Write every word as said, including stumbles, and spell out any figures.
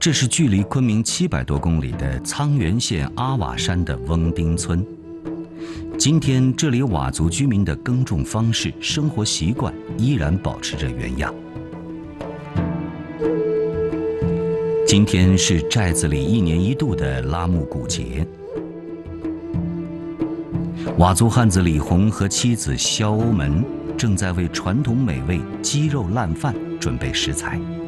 这是距离昆明七百多公里的沧源县阿瓦山的翁丁村。今天，这里佤族居民的耕种方式、生活习惯依然保持着原样。今天是寨子里一年一度的拉木古节。佤族汉子李红和妻子肖欧门正在为传统美味鸡肉烂饭准备食材。